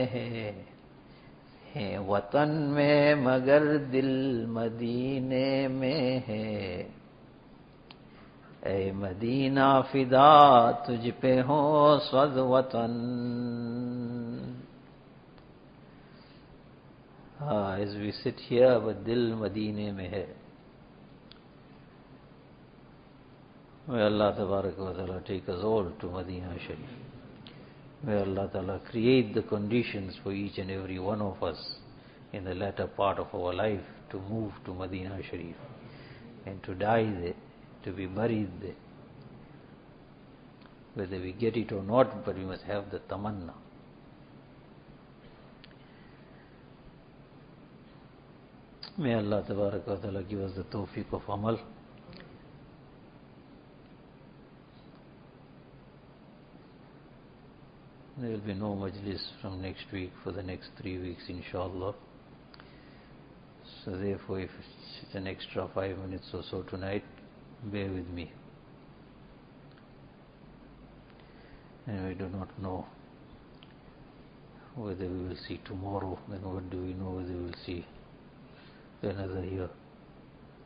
है वतन में मगर दिल मदीने में है। ऐ मदीना फिदा तुझ पे हो स्वद वतन। as we sit here, but दिल मदीने में है. May Allah Tabarak wa Ta'ala take us all to Madinah Sharif. May Allah Ta'ala create the conditions for each and every one of us in the latter part of our life to move to Madinah Sharif and to die there, to be buried there. Whether we get it or not, but we must have the tamanna. May Allah Tabarak wa Ta'ala give us the tawfiq of amal. There will be no majlis from next week for the next 3 weeks, inshallah. So therefore, if it's an extra 5 minutes or so tonight, bear with me. And we do not know whether we will see tomorrow, then what do we know whether we will see another year.